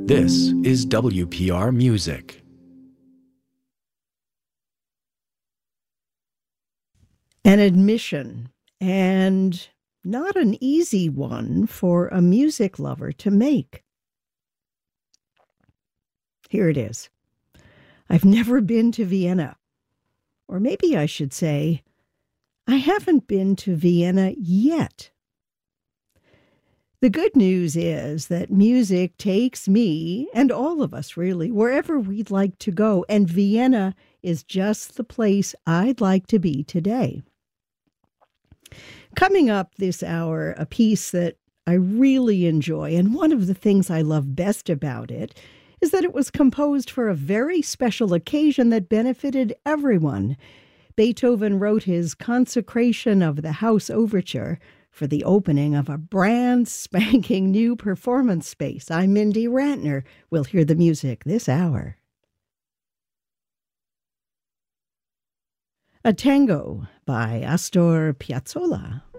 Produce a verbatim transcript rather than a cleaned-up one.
This is W P R Music. An admission, and not an easy one for a music lover to make. Here it is. I've never been to Vienna. Or maybe I should say, I haven't been to Vienna yet. The good news is that music takes me, and all of us really, wherever we'd like to go, and Vienna is just the place I'd like to be today. Coming up this hour, a piece that I really enjoy, and one of the things I love best about it is that it was composed for a very special occasion that benefited everyone. Beethoven wrote his Consecration of the House Overture for the opening of a brand spanking new performance space. I'm Mindy Rantner. We'll hear the music this hour. A Tango by Astor Piazzolla.